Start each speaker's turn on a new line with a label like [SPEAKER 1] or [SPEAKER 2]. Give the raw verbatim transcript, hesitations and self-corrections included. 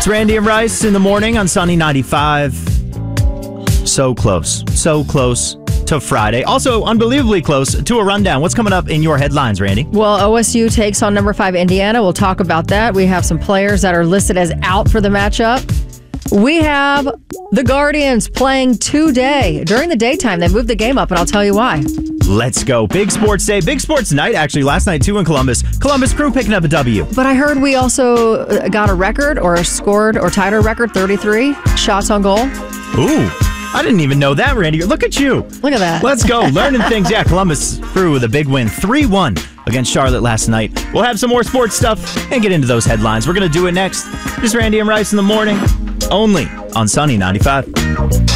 [SPEAKER 1] It's Randy and Rice in the morning on Sunny ninety-five. So close. So close to Friday. Also, unbelievably close to a rundown. What's coming up in your headlines, Randy?
[SPEAKER 2] Well, O S U takes on number five Indiana. We'll talk about that. We have some players that are listed as out for the matchup. We have the Guardians playing today. During the daytime, they moved the game up, and I'll tell you why.
[SPEAKER 1] Let's go. Big sports day. Big sports night, actually. Last night, too, in Columbus. Columbus Crew picking up a W.
[SPEAKER 2] But I heard we also got a record or scored or tied a record, thirty-three shots on goal.
[SPEAKER 1] Ooh. I didn't even know that, Randy. Look at you.
[SPEAKER 2] Look at that.
[SPEAKER 1] Let's go. Learning things. Yeah, Columbus Crew with a big win. three one against Charlotte last night. We'll have some more sports stuff and get into those headlines. We're going to do it next. Just Randy and Rice in the morning, only on Sunny ninety-five.